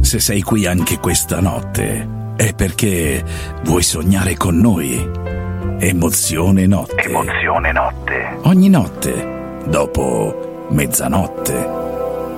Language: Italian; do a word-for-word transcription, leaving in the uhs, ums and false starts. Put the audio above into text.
Se sei qui anche questa notte è perché vuoi sognare con noi. Emozione Notte. Emozione Notte. Ogni notte, dopo mezzanotte.